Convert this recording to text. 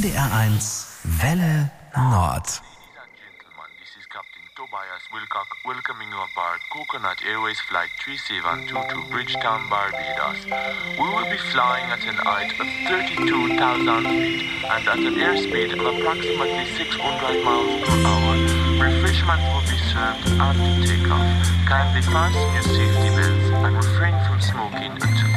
NDR1 Welle Nord. Tobias Wilcock welcoming you aboard Coconut Airways Flight 3722 Bridgetown, Barbados. We will be flying at an height of 32,000 feet and at an airspeed of approximately 600 miles per hour. Refreshments will be served after takeoff. Kindly fasten your safety belts and refrain from smoking until